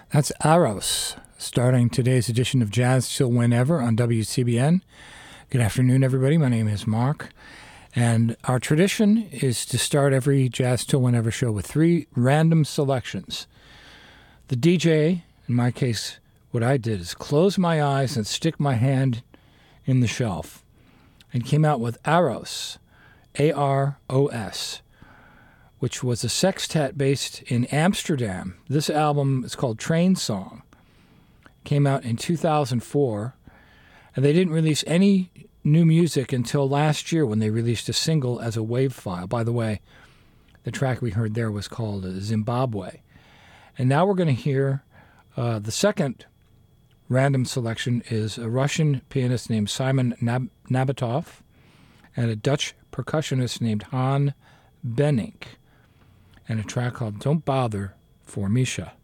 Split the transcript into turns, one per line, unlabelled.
That's Aros, starting today's edition of Jazz Till Whenever on WCBN. Good afternoon, everybody. My name is Mark, and our tradition is to start every Jazz Till Whenever show with three random selections. The DJ, in my case, what I did is close my eyes and stick my hand in the shelf, and came out with Aros, A-R-O-S, which was a sextet based in Amsterdam. This album is called Train Song. Came out in 2004, and they didn't release any new music until last year when they released a single as a WAV file. By the way, the track we heard there was called Zimbabwe. And now we're going to hear the second random selection is a Russian pianist named Simon Nabatoff and a Dutch percussionist named Han Benink, and a track called Don't Bother for Misha.